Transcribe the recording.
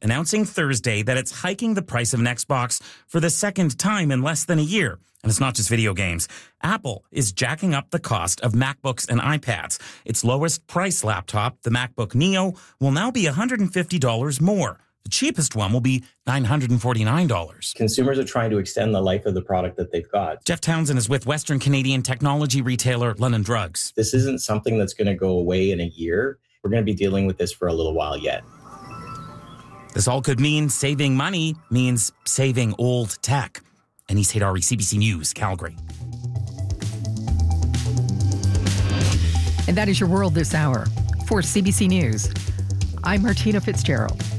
announcing Thursday that it's hiking the price of an Xbox for the second time in less than a year. And it's not just video games. Apple is jacking up the cost of MacBooks and iPads. Its lowest price laptop, the MacBook Neo, will now be $150 more. The cheapest one will be $949. Consumers are trying to extend the life of the product that they've got. Jeff Townsend is with Western Canadian technology retailer London Drugs. This isn't something that's going to go away in a year. We're going to be dealing with this for a little while yet. This all could mean saving money means saving old tech. Anis Haydari, CBC News, Calgary. And that is your world this hour. For CBC News, I'm Martina Fitzgerald.